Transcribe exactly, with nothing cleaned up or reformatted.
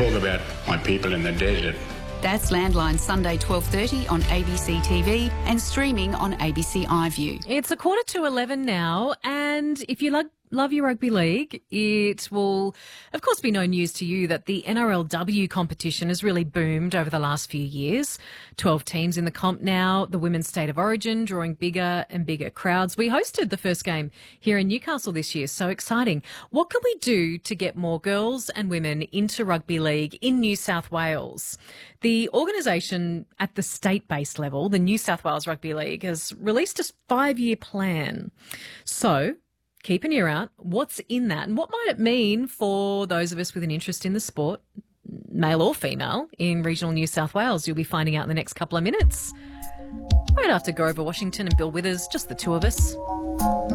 talk about my people in the desert. That's Landline, Sunday twelve thirty on A B C T V and streaming on A B C iView. It's a quarter to eleven now, and if you love, love your rugby league, it will, of course, be no news to you that the N R L W competition has really boomed over the last few years. twelve teams in the comp now, the Women's State of Origin drawing bigger and bigger crowds. We hosted the first game here in Newcastle this year, so exciting. What can we do to get more girls and women into rugby league in New South Wales? The organisation at the state-based level, the New South Wales Rugby League, has released a five-year plan. So keep an ear out. What's in that? And what might it mean for those of us with an interest in the sport, male or female, in regional New South Wales? You'll be finding out in the next couple of minutes. Right after Grover Washington and Bill Withers, just the two of us.